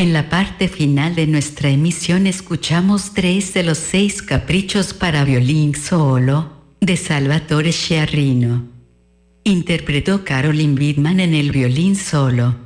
En la parte final de nuestra emisión escuchamos 3 de los 6 caprichos para violín solo, de Salvatore Sciarrino. Interpretó Caroline Widman en el violín solo.